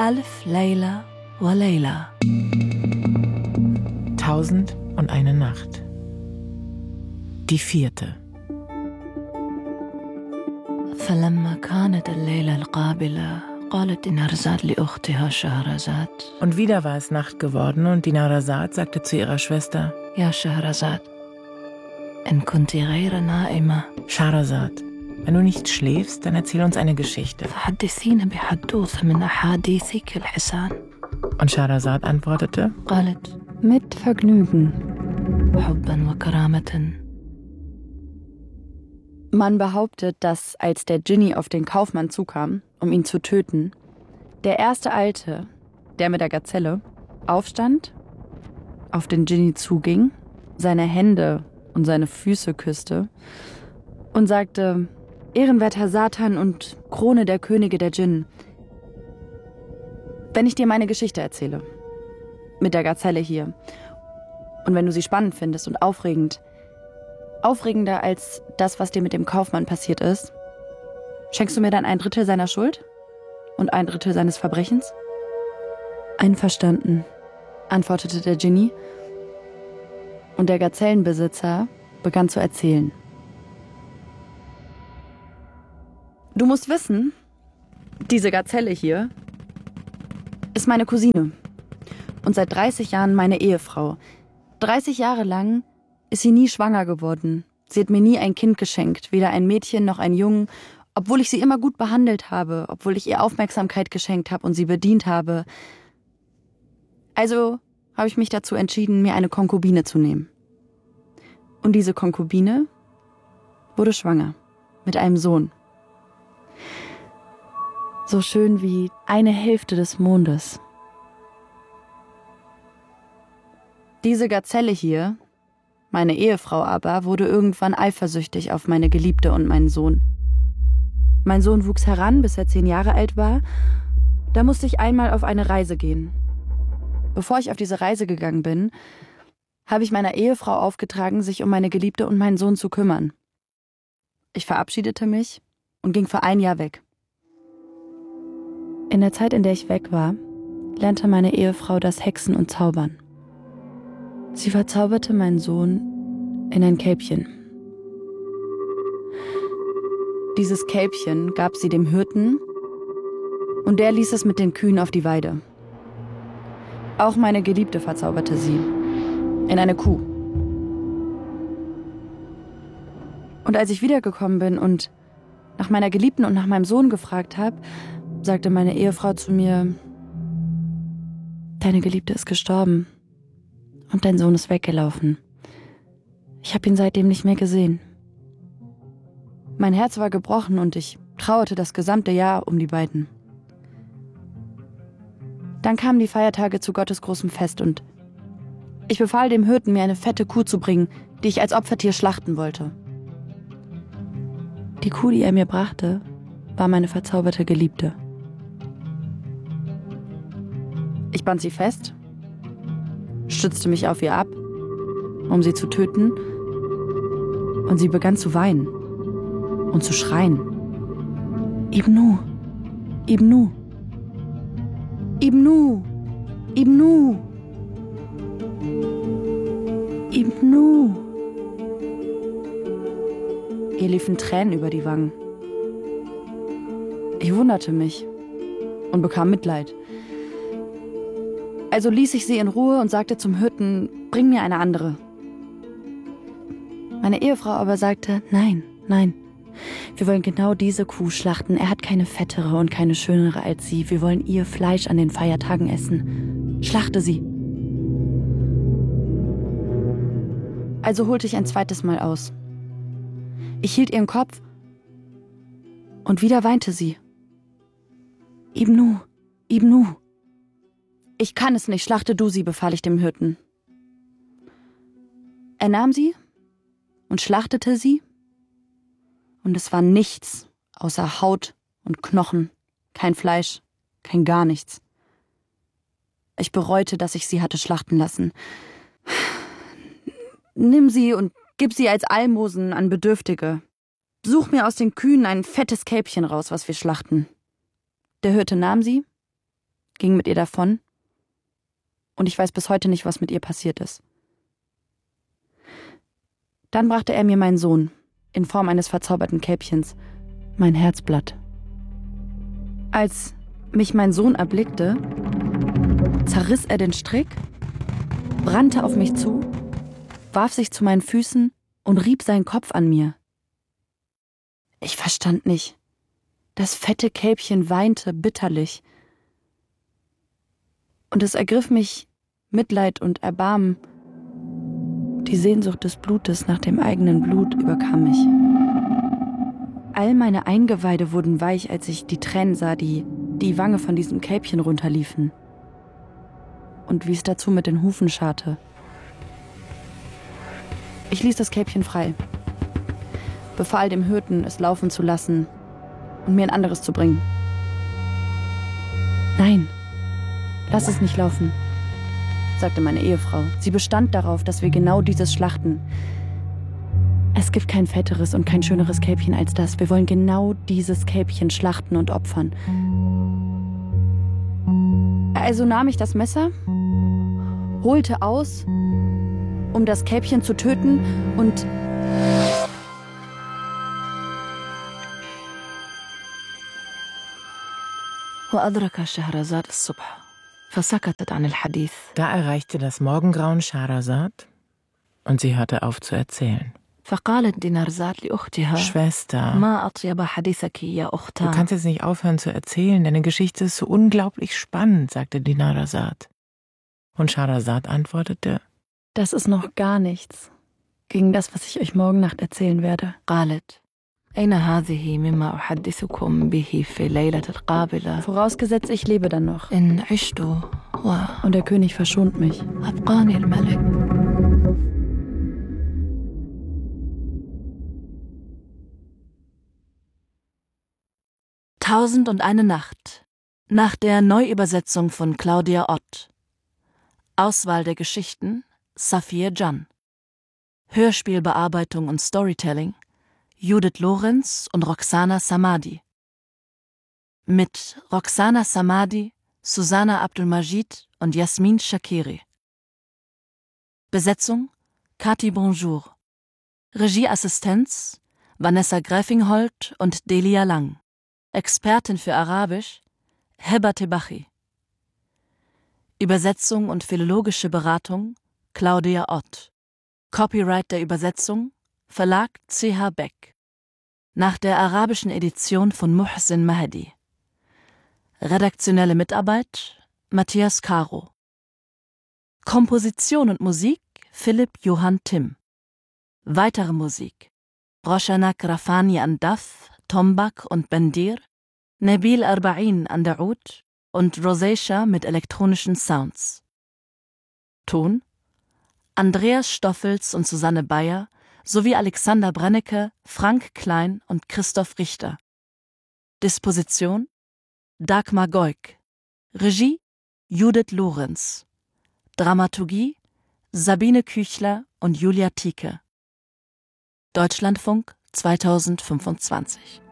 ألف ليلة وليلة. 1001 Nacht. Die 4. فلما كانت الليلة القابلة قالت دينارزاد لأختها شهرزاد. Und wieder war es Nacht geworden und Dinarzad sagte zu ihrer Schwester: يا شهرزاد إن كنت غير نائمة Schahrazad, wenn du nicht schläfst, dann erzähl uns eine Geschichte. فحدثينا بحدوث من أحاديثك الحسان. Und Schahrazad antwortete: قالت Mit Vergnügen. حبا وكرامة. Man behauptet, dass als der Dschinni auf den Kaufmann zukam, um ihn zu töten, der erste Alte, der mit der Gazelle, aufstand, auf den Dschinni zuging, seine Hände und seine Füße küsste und sagte: Ehrenwerter Satan und Krone der Könige der Djinnen, wenn ich dir meine Geschichte erzähle, mit der Gazelle hier, und wenn du sie spannend findest und aufregend, aufregender als das, was dir mit dem Kaufmann passiert ist, schenkst du mir dann 1/3 seiner Schuld und 1/3 seines Verbrechens? Einverstanden, antwortete der Dschinni, und der Gazellenbesitzer begann zu erzählen. Du musst wissen, diese Gazelle hier ist meine Cousine und seit 30 Jahren meine Ehefrau. 30 Jahre lang ist sie nie schwanger geworden. Sie hat mir nie ein Kind geschenkt, weder ein Mädchen noch einen Jungen, obwohl ich sie immer gut behandelt habe, obwohl ich ihr Aufmerksamkeit geschenkt habe und sie bedient habe. Also habe ich mich dazu entschieden, mir eine Konkubine zu nehmen. Und diese Konkubine wurde schwanger mit einem Sohn. So schön wie eine Hälfte des Mondes. Diese Gazelle hier, meine Ehefrau aber, wurde irgendwann eifersüchtig auf meine Geliebte und meinen Sohn. Mein Sohn wuchs heran, bis er 10 Jahre alt war. Da musste ich einmal auf eine Reise gehen. Bevor ich auf diese Reise gegangen bin, habe ich meiner Ehefrau aufgetragen, sich um meine Geliebte und meinen Sohn zu kümmern. Ich verabschiedete mich und ging für 1 Jahr weg. In der Zeit, in der ich weg war, lernte meine Ehefrau das Hexen und Zaubern. Sie verzauberte meinen Sohn in ein Kälbchen. Dieses Kälbchen gab sie dem Hirten und der ließ es mit den Kühen auf die Weide. Auch meine Geliebte verzauberte sie in eine Kuh. Und als ich wiedergekommen bin und nach meiner Geliebten und nach meinem Sohn gefragt habe, sagte meine Ehefrau zu mir: Deine Geliebte ist gestorben. Und dein Sohn ist weggelaufen. Ich habe ihn seitdem nicht mehr gesehen. Mein Herz war gebrochen und ich trauerte das gesamte Jahr um die beiden. Dann kamen die Feiertage zu Gottes großem Fest und ich befahl dem Hirten, mir eine fette Kuh zu bringen, die ich als Opfertier schlachten wollte. Die Kuh, die er mir brachte, war meine verzauberte Geliebte. Ich band sie fest, stützte mich auf ihr ab, um sie zu töten, und sie begann zu weinen und zu schreien. Ibnu, Ibnu, Ibnu, Ibnu, Ibnu. Ihr liefen Tränen über die Wangen. Ich wunderte mich und bekam Mitleid. Also ließ ich sie in Ruhe und sagte zum Hirten: Bring mir eine andere. Meine Ehefrau aber sagte: Nein, nein, wir wollen genau diese Kuh schlachten. Er hat keine fettere und keine schönere als sie. Wir wollen ihr Fleisch an den Feiertagen essen. Schlachte sie. Also holte ich ein zweites Mal aus. Ich hielt ihren Kopf und wieder weinte sie. Ibnu, Ibnu. Ich kann es nicht, schlachte du sie, befahl ich dem Hirten. Er nahm sie und schlachtete sie, und es war nichts außer Haut und Knochen, kein Fleisch, kein gar nichts. Ich bereute, dass ich sie hatte schlachten lassen. Nimm sie und gib sie als Almosen an Bedürftige. Such mir aus den Kühen ein fettes Kälbchen raus, was wir schlachten. Der Hirte nahm sie, ging mit ihr davon und ich weiß bis heute nicht, was mit ihr passiert ist. Dann brachte er mir meinen Sohn in Form eines verzauberten Kälbchens, mein Herzblatt. Als mich mein Sohn erblickte, zerriss er den Strick, brannte auf mich zu, warf sich zu meinen Füßen und rieb seinen Kopf an mir. Ich verstand nicht. Das fette Kälbchen weinte bitterlich. Und es ergriff mich Mitleid und Erbarmen. Die Sehnsucht des Blutes nach dem eigenen Blut überkam mich. All meine Eingeweide wurden weich, als ich die Tränen sah, die die Wange von diesem Kälbchen runterliefen. Und wie es dazu mit den Hufen scharrte. Ich ließ das Kälbchen frei, befahl dem Hirten, es laufen zu lassen und mir ein anderes zu bringen. Nein, lass es nicht laufen, sagte meine Ehefrau. Sie bestand darauf, dass wir genau dieses schlachten. Es gibt kein fetteres und kein schöneres Kälbchen als das. Wir wollen genau dieses Kälbchen schlachten und opfern. Also nahm ich das Messer, holte aus, um das Kälbchen zu töten und وأدرك شهرزاد الصبح فسكتت عن الحديث. Da erreichte das Morgengrauen Scheherazad und sie hörte auf zu erzählen. فقالت دينارزاد لأختها Schwester, ما أطيب حديثك يا du أختها. kannst jetzt nicht aufhören zu erzählen, deine Geschichte ist so unglaublich spannend, sagte Dinarzad. Und Scheherazad antwortete: das ist noch gar nichts gegen das, was ich euch morgen Nacht erzählen werde. قالت أين هذه مما أحدثكم به في ليلة القابلة Vorausgesetzt, ich lebe dann noch. إن عشت Und der König verschont mich. وأبقاني الملك. Tausendundeine Nacht nach der Neuübersetzung von Claudia Ott. Auswahl der Geschichten Safiye Can. Hörspielbearbeitung und Storytelling Judith Lorenz und Roxana Samadi. Mit Roxana Samadi, Susanna Abdulmajid und Jasmin Shakiri. Besetzung Kati Bonjour. Regieassistenz Vanessa Gräfingholt und Delia Lang. Expertin für Arabisch Heba Tebachi. Übersetzung und philologische Beratung Claudia Ott. Copyright der Übersetzung Verlag CH Beck. Nach der arabischen Edition von Muhsin Mahdi. Redaktionelle Mitarbeit Matthias Caro. Komposition und Musik Philipp Johann Timm. Weitere Musik Roshana Grafani an Daf, Tombak und Bendir, Nabil Arba'in an der Oud und Rosacea mit elektronischen Sounds. Ton Andreas Stoffels und Susanne Bayer sowie Alexander Brennecke, Frank Klein und Christoph Richter. Disposition Dagmar Goik. Regie Judith Lorenz. Dramaturgie Sabine Küchler und Julia Tieke. Deutschlandfunk 2025.